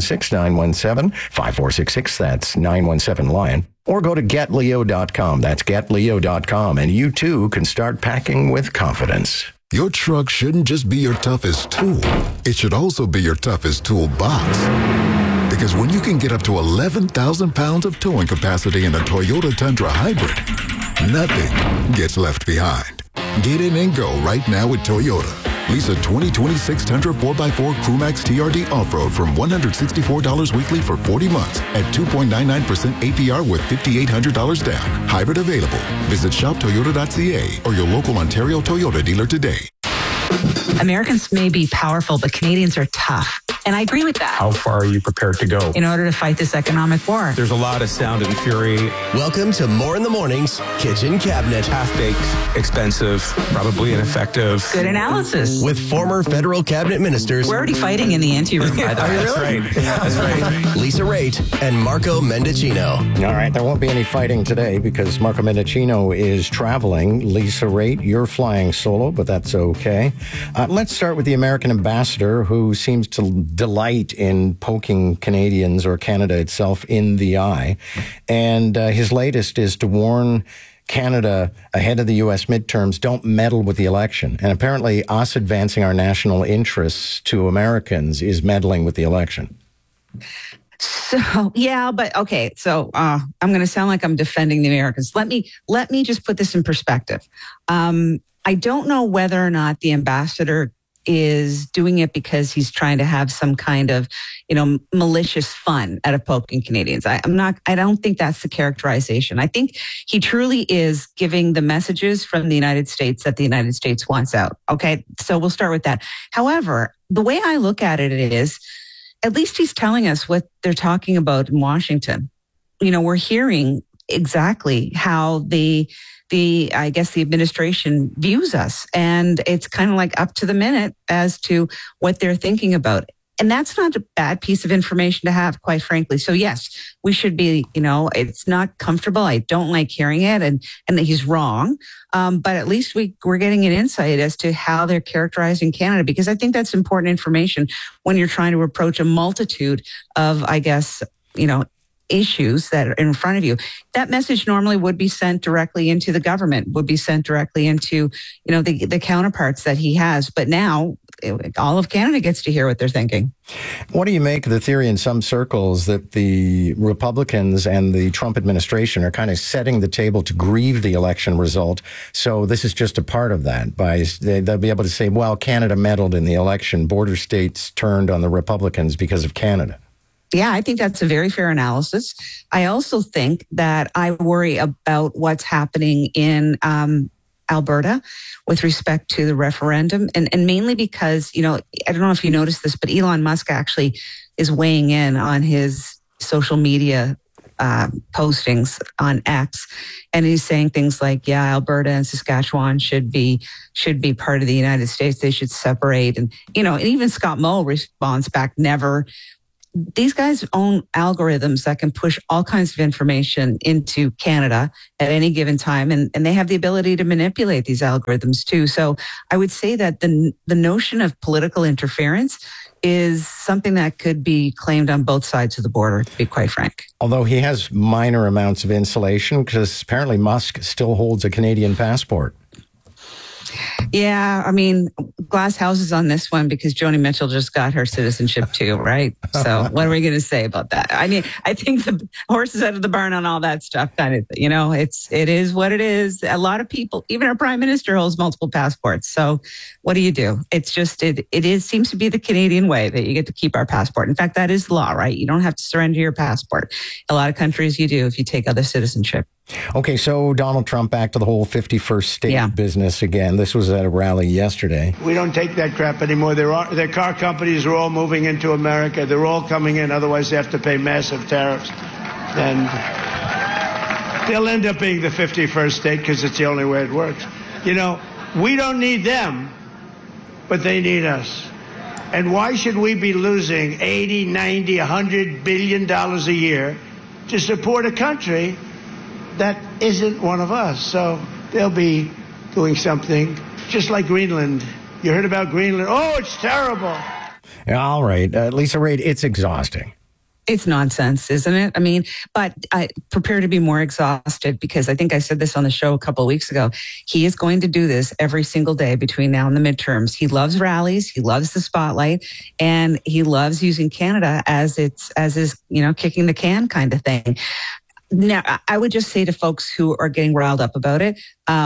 416-917-5466. That's 917-LION. Or go to getleo.com. That's getleo.com. And you too can start packing with confidence. Your truck shouldn't just be your toughest tool. It should also be your toughest toolbox. Because when you can get up to 11,000 pounds of towing capacity in a Toyota Tundra Hybrid, nothing gets left behind. Get in and go right now with Toyota. Lease a 2026 Tundra 4x4 Crewmax TRD Off-Road from $164 weekly for 40 months at 2.99% APR with $5,800 down. Hybrid available. Visit shoptoyota.ca or your local Ontario Toyota dealer today. Americans may be powerful, but Canadians are tough. And I agree with that. How far are you prepared to go? In order to fight this economic war. There's a lot of sound and fury. Welcome to More in the Morning's Kitchen Cabinet. Half-baked, expensive, probably ineffective. Good analysis. With former federal cabinet ministers. We're already fighting in the anteroom, by the way. That's right. That's right. Lisa Raitt and Marco Mendicino. All right, there won't be any fighting today because Marco Mendicino is traveling. Lisa Raitt, you're flying solo, but that's okay. Let's start with the American ambassador who seems to delight in poking Canadians or Canada itself in the eye. And his latest is to warn Canada ahead of the U.S. midterms, don't meddle with the election. And apparently us advancing our national interests to Americans is meddling with the election. So, yeah, but okay. So I'm going to sound like I'm defending the Americans. Let me just put this in perspective. I don't know whether or not the ambassador is doing it because he's trying to have some kind of, malicious fun out of poking Canadians. I don't think that's the characterization. I think he truly is giving the messages from the United States that the United States wants out. Okay. So we'll start with that. However, the way I look at it is, at least he's telling us what they're talking about in Washington. We're hearing exactly how the administration views us. And it's kind of like up to the minute as to what they're thinking about. And that's not a bad piece of information to have, quite frankly. So yes, we should be, it's not comfortable. I don't like hearing it and that he's wrong. But at least we're getting an insight as to how they're characterizing Canada, because I think that's important information when you're trying to approach a multitude of, issues that are in front of you. That message normally would be sent directly into the government, would be sent directly into, the counterparts that he has. But now all of Canada gets to hear what they're thinking. What do you make of the theory in some circles that the Republicans and the Trump administration are kind of setting the table to grieve the election result? So this is just a part of that. They'll be able to say, well, Canada meddled in the election. Border states turned on the Republicans because of Canada. Yeah, I think that's a very fair analysis. I also think that I worry about what's happening in Alberta with respect to the referendum, and mainly because, I don't know if you noticed this, but Elon Musk actually is weighing in on his social media postings on X, and he's saying things like, yeah, Alberta and Saskatchewan should be part of the United States. They should separate. And, and even Scott Moe responds back, never. These guys own algorithms that can push all kinds of information into Canada at any given time, and they have the ability to manipulate these algorithms too. So I would say that the notion of political interference is something that could be claimed on both sides of the border, to be quite frank. Although he has minor amounts of insulation, because apparently Musk still holds a Canadian passport. Yeah, I mean, glass houses on this one because Joni Mitchell just got her citizenship too, right? So what are we going to say about that? I mean, I think the horse is out of the barn on all that stuff. Kind of, it is what it is. A lot of people, even our prime minister, holds multiple passports. So what do you do? It's just seems to be the Canadian way that you get to keep our passport. In fact, that is law, right? You don't have to surrender your passport. A lot of countries you do if you take other citizenship. Okay, so Donald Trump, back to the whole 51st state business again. This was at a rally yesterday. We don't take that crap anymore. Their car companies are all moving into America. They're all coming in. Otherwise, they have to pay massive tariffs. And they'll end up being the 51st state because it's the only way it works. We don't need them, but they need us. And why should we be losing 80, 90, $100 billion a year to support a country that isn't one of us? So they'll be doing something just like Greenland. You heard about Greenland? Oh, it's terrible. All right. Lisa Raitt, it's exhausting. It's nonsense, isn't it? I mean, but I prepare to be more exhausted because I think I said this on the show a couple of weeks ago. He is going to do this every single day between now and the midterms. He loves rallies. He loves the spotlight, and he loves using Canada as his, kicking the can kind of thing. Now, I would just say to folks who are getting riled up about it,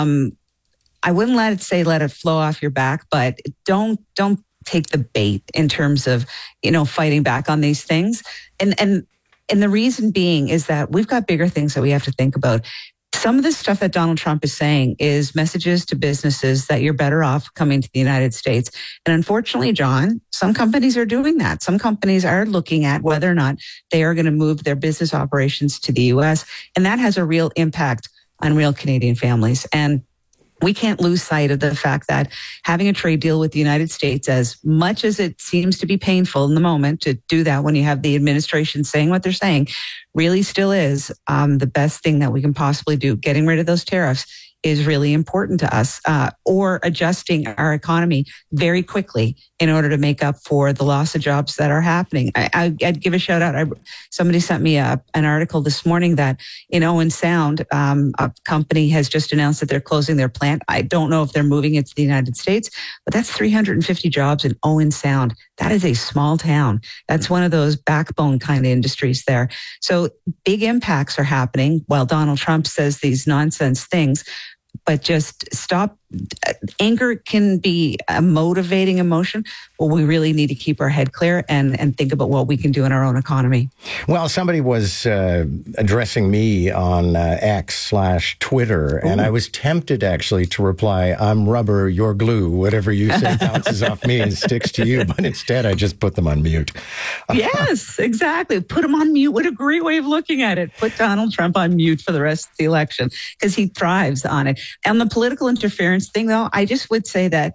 I wouldn't let it flow off your back, but don't take the bait in terms of, fighting back on these things. And the reason being is that we've got bigger things that we have to think about. Some of the stuff that Donald Trump is saying is messages to businesses that you're better off coming to the United States. And unfortunately, John, some companies are doing that. Some companies are looking at whether or not they are going to move their business operations to the U.S. And that has a real impact on real Canadian families. And we can't lose sight of the fact that having a trade deal with the United States, as much as it seems to be painful in the moment to do that when you have the administration saying what they're saying, really still is the best thing that we can possibly do. Getting rid of those tariffs is really important to us, or adjusting our economy very quickly in order to make up for the loss of jobs that are happening. I'd give a shout out. Somebody sent me an article this morning that in Owen Sound, a company has just announced that they're closing their plant. I don't know if they're moving it to the United States, but that's 350 jobs in Owen Sound. That is a small town. That's one of those backbone kind of industries there. So big impacts are happening while Donald Trump says these nonsense things. But just stop. Anger can be a motivating emotion, but we really need to keep our head clear and think about what we can do in our own economy. Well, somebody was addressing me on X/Twitter, and I was tempted actually to reply, "I'm rubber, you're glue. Whatever you say bounces off me and sticks to you." But instead, I just put them on mute. Yes, exactly. Put them on mute. What a great way of looking at it. Put Donald Trump on mute for the rest of the election because he thrives on it. And the political interference thing, though, I just would say that,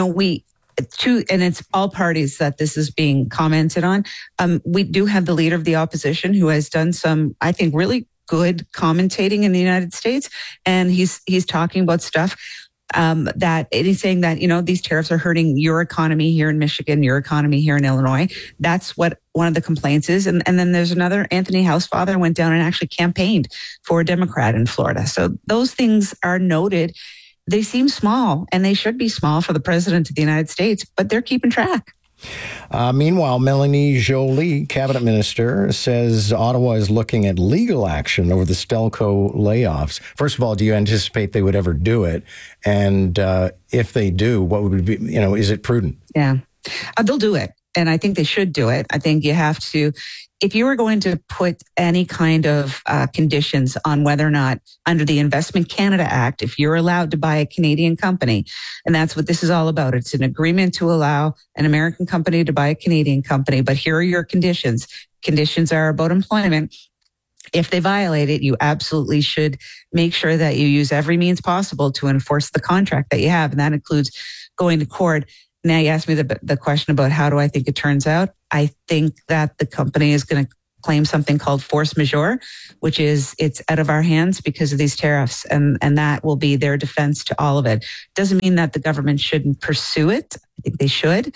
and it's all parties that this is being commented on. We do have the leader of the opposition who has done some, I think, really good commentating in the United States. And he's talking about stuff that he's saying that, these tariffs are hurting your economy here in Michigan, your economy here in Illinois. That's what one of the complaints is. And then there's another, Anthony Housefather went down and actually campaigned for a Democrat in Florida. So those things are noted. they seem small, and they should be small for the president of the United States, but they're keeping track. Meanwhile, Melanie Joly, cabinet minister, says Ottawa is looking at legal action over the Stelco layoffs. First of all, do you anticipate they would ever do it? And if they do, what would be, is it prudent? Yeah, they'll do it. And I think they should do it. I think you have to, if you were going to put any kind of conditions on whether or not under the Investment Canada Act, if you're allowed to buy a Canadian company, and that's what this is all about. It's an agreement to allow an American company to buy a Canadian company. But here are your conditions. Conditions are about employment. If they violate it, you absolutely should make sure that you use every means possible to enforce the contract that you have. And that includes going to court. Now you asked me the question about how do I think it turns out. I think that the company is going to claim something called force majeure, which is it's out of our hands because of these tariffs. And that will be their defense to all of it. Doesn't mean that the government shouldn't pursue it. I think they should.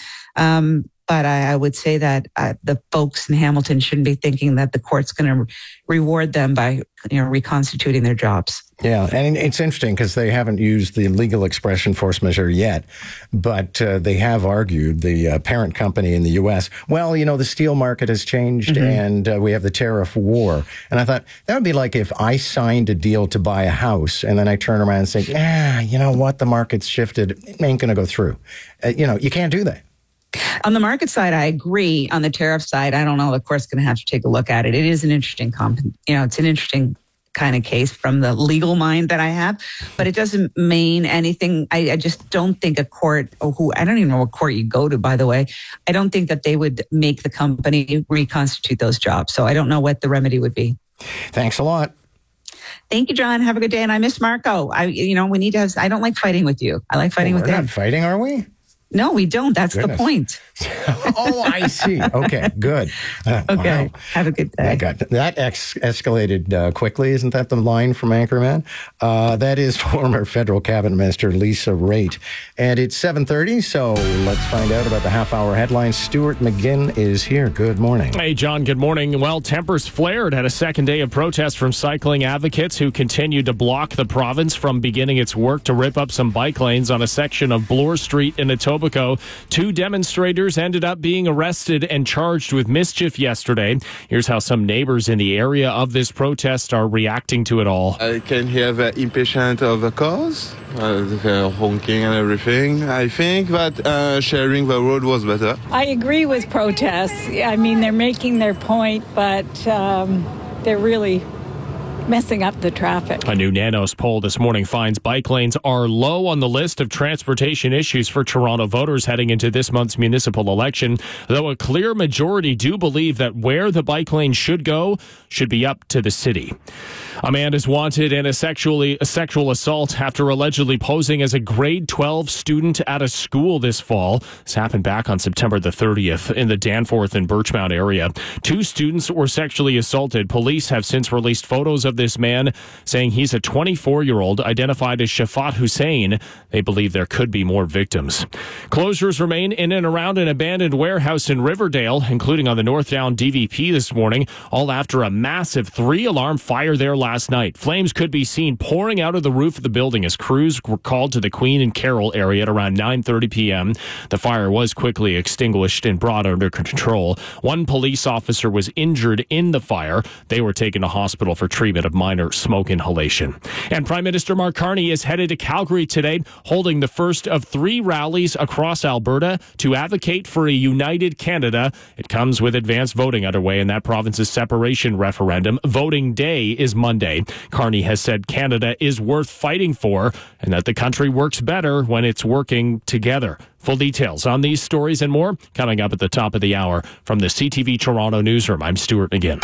But I would say that the folks in Hamilton shouldn't be thinking that the court's going to reward them by reconstituting their jobs. Yeah, and it's interesting because they haven't used the legal expression force majeure yet, but they have argued, the parent company in the U.S., well, the steel market has changed and we have the tariff war. And I thought that would be like if I signed a deal to buy a house and then I turn around and say, you know what, the market's shifted, it ain't going to go through. You can't do that. On the market side, I agree. On the tariff side, I don't know. The court's going to have to take a look at it. It is an interesting, it's an interesting kind of case from the legal mind that I have, but it doesn't mean anything. I just don't think a court, I don't even know what court you go to, by the way. I don't think that they would make the company reconstitute those jobs. So I don't know what the remedy would be. Thanks a lot. Thank you, John. Have a good day. And I miss Marco. We need to have, I don't like fighting with you. I like fighting with him. We're not fighting, are we? No, we don't. That's the point. Oh, I see. Okay, good. Okay. Wow. Have a good day. That escalated quickly. Isn't that the line from Anchorman? That is former federal cabinet minister Lisa Raitt. And it's 7:30, so let's find out about the half-hour headlines. Stuart McGinn is here. Good morning. Hey, John. Good morning. Well, tempers flared at a second day of protest from cycling advocates who continued to block the province from beginning its work to rip up some bike lanes on a section of Bloor Street in Etobicoke. Two demonstrators ended up being arrested and charged with mischief yesterday. Here's how some neighbors in the area of this protest are reacting to it all. I can hear the impatient of the cars, the honking and everything. I think that sharing the road was better. I agree with protests. I mean, they're making their point, but they're really messing up the traffic. A new Nanos poll this morning finds bike lanes are low on the list of transportation issues for Toronto voters heading into this month's municipal election, though a clear majority do believe that where the bike lane should go should be up to the city. A man is wanted in a sexual assault after allegedly posing as a grade 12 student at a school this fall. This happened back on September the 30th in the Danforth and Birchmount area. Two students were sexually assaulted. Police have since released photos of this man, saying he's a 24-year-old identified as Shafat Hussein. They believe there could be more victims. Closures remain in and around an abandoned warehouse in Riverdale, including on the North Down DVP this morning, all after a massive 3-alarm fire there last night. Flames could be seen pouring out of the roof of the building as crews were called to the Queen and Carroll area at around 9:30 p.m. The fire was quickly extinguished and brought under control. One police officer was injured in the fire. They were taken to hospital for treatment of minor smoke inhalation. And Prime Minister Mark Carney is headed to Calgary today, holding the first of 3 rallies across Alberta to advocate for a united Canada. It comes with advanced voting underway in that province's separation referendum. Voting day is Monday. Carney has said Canada is worth fighting for and that the country works better when it's working together. Full details on these stories and more coming up at the top of the hour. From the CTV Toronto newsroom, I'm Stuart McGinn.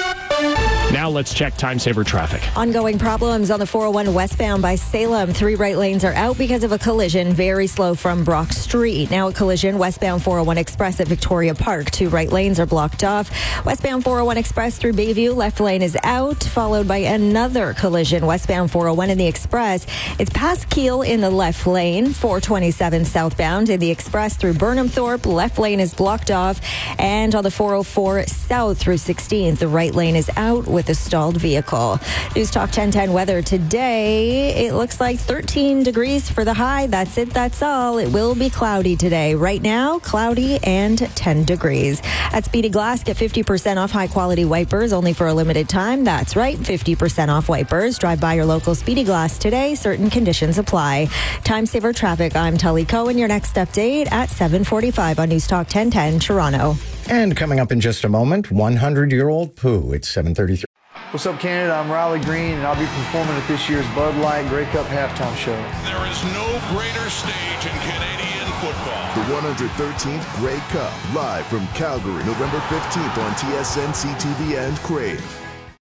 Now let's check time-saver traffic. Ongoing problems on the 401 westbound by Salem. 3 right lanes are out because of a collision. Very slow from Brock Street. Now a collision westbound 401 Express at Victoria Park. 2 right lanes are blocked off. Westbound 401 Express through Bayview. Left lane is out, followed by another collision westbound 401 in the Express. It's past Keele in the left lane. 427 southbound in the Express through Burnham Thorpe. Left lane is blocked off. And on the 404 south through 16th, the right lane is out with with a stalled vehicle. News Talk 1010 weather today. It looks like 13 degrees for the high. That's it. That's all. It will be cloudy today. Right now, cloudy and 10 degrees. At Speedy Glass, get 50% off high-quality wipers only for a limited time. That's right, 50% off wipers. Drive by your local Speedy Glass today. Certain conditions apply. Time saver traffic. I'm Tully Cohen. Your next update at 7:45 on News Talk 1010 Toronto. And coming up in just a moment, 100-year-old Pooh. It's 7:33. What's up, Canada? I'm Riley Green, and I'll be performing at this year's Bud Light Grey Cup halftime show. There is no greater stage in Canadian football. The 113th Grey Cup, live from Calgary, November 15th on TSN, CTV, and Crave.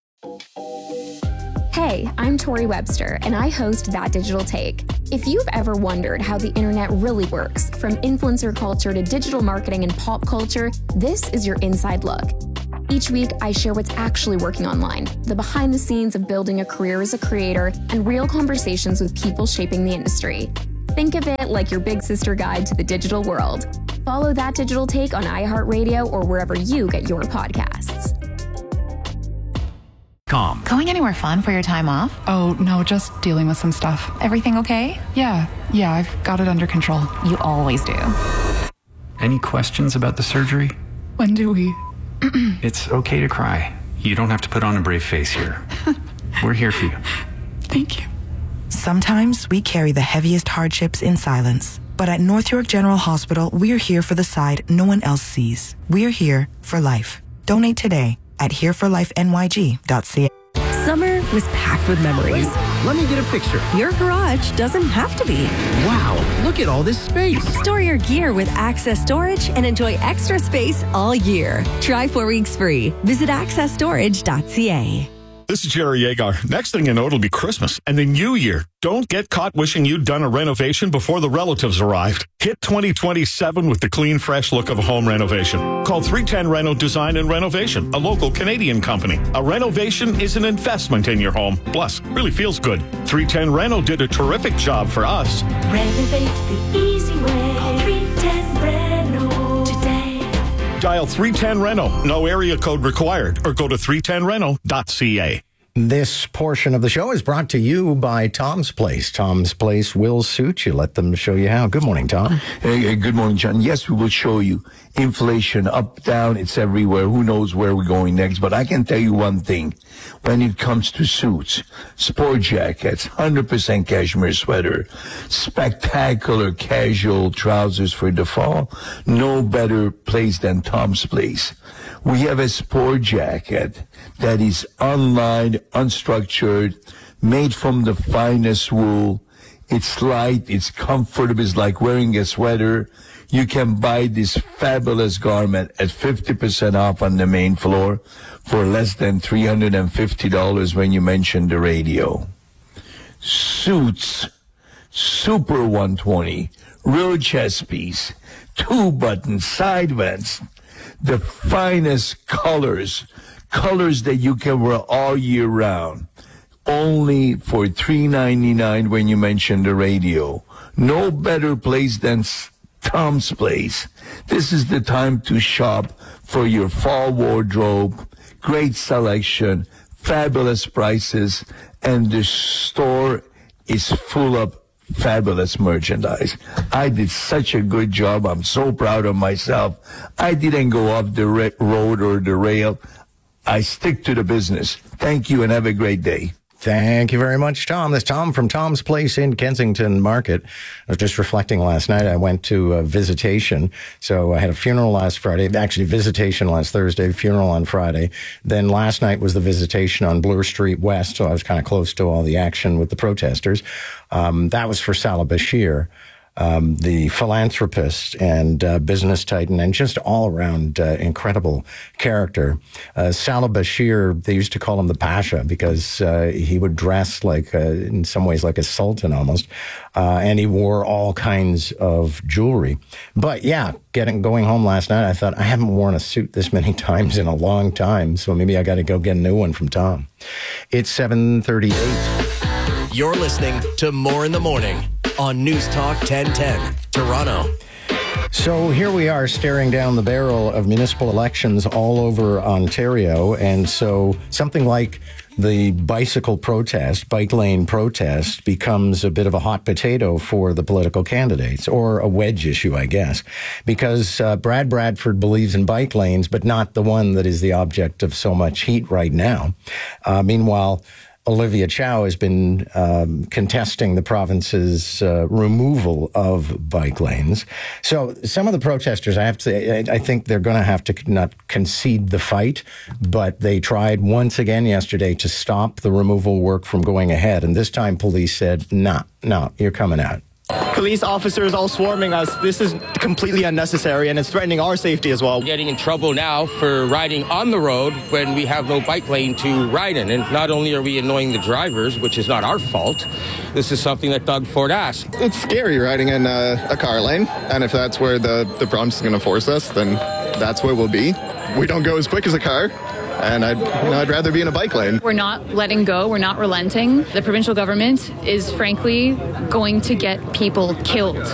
Hey, I'm Tori Webster, and I host That Digital Take. If you've ever wondered how the internet really works, from influencer culture to digital marketing and pop culture, this is your inside look. Each week, I share what's actually working online, the behind the scenes of building a career as a creator, and real conversations with people shaping the industry. Think of it like your big sister guide to the digital world. Follow That Digital Take on iHeartRadio or wherever you get your podcasts. Going anywhere fun for your time off? Oh, no, just dealing with some stuff. Everything okay? Yeah, I've got it under control. You always do. Any questions about the surgery? When do we? It's okay to cry. You don't have to put on a brave face here. We're here for you. Thank you. Sometimes we carry the heaviest hardships in silence. But at North York General Hospital, we're here for the side no one else sees. We're here for life. Donate today at hereforlifenyg.ca. Summer was packed with memories. Let me get a picture. Your garage doesn't have to be. Wow, look at all this space. Store your gear with Access Storage and enjoy extra space all year. Try 4 weeks free. Visit accessstorage.ca. This is Jerry Yeagar. Next thing you know, it'll be Christmas and the new year. Don't get caught wishing you'd done a renovation before the relatives arrived. Hit 2027 with the clean, fresh look of a home renovation. Call 310 Reno Design and Renovation, a local Canadian company. A renovation is an investment in your home. Plus, really feels good. 310 Reno did a terrific job for us. Renovate the easy way. Call 310 Reno today. Dial 310 Reno, no area code required, or go to 310reno.ca. This portion of the show is brought to you by Tom's Place. Tom's Place will suit you. Let them show you how. Good morning, Tom. Hey, good morning, John. Yes, we will show you. Inflation up, down, it's everywhere. Who knows where we're going next? But I can tell you one thing. When it comes to suits, sport jackets, 100% cashmere sweater, spectacular casual trousers for the fall, no better place than Tom's Place. We have a sport jacket that is unlined, unstructured, made from the finest wool. It's light, it's comfortable, it's like wearing a sweater. You can buy this fabulous garment at 50% off on the main floor for less than $350 when you mention the radio. Suits, Super 120, real chest piece, 2-button side vents, the finest colors that you can wear all year round. Only for $3.99 when you mention the radio. No better place than Tom's Place. This is the time to shop for your fall wardrobe. Great selection, fabulous prices, and the store is full of fabulous merchandise. I did such a good job. I'm so proud of myself. I didn't go off the road or the rail. I stick to the business. Thank you and have a great day. Thank you very much, Tom. This is Tom from Tom's Place in Kensington Market. I was just reflecting last night. I went to a visitation. So I had a funeral last Friday, actually visitation last Thursday, funeral on Friday. Then last night was the visitation on Bloor Street West. So I was kind of close to all the action with the protesters. That was for Salah Bashir, the philanthropist and business titan and just all-around incredible character. Salah Bashir, they used to call him the Pasha because he would dress like, in some ways, like a sultan almost, and he wore all kinds of jewelry. But yeah, going home last night, I thought, I haven't worn a suit this many times in a long time, so maybe I got to go get a new one from Tom. It's 7:38. You're listening to More in the Morning on News Talk 1010, Toronto. So here we are staring down the barrel of municipal elections all over Ontario. And so something like the bicycle protest, bike lane protest, becomes a bit of a hot potato for the political candidates, or a wedge issue, I guess, because Brad Bradford believes in bike lanes, but not the one that is the object of so much heat right now. Meanwhile, Olivia Chow has been contesting the province's removal of bike lanes. So some of the protesters, I have to say, I think they're going to have to not concede the fight, but they tried once again yesterday to stop the removal work from going ahead. And this time police said, no, you're coming out. Police officers all swarming us. This is completely unnecessary, and it's threatening our safety as well. Getting in trouble now for riding on the road when we have no bike lane to ride in. And not only are we annoying the drivers, which is not our fault, this is something that Doug Ford asked. It's scary riding in a car lane, and if that's where the province is going to force us, then that's where we'll be. We don't go as quick as a car. And I'd rather be in a bike lane. We're not letting go. We're not relenting. The provincial government is frankly going to get people killed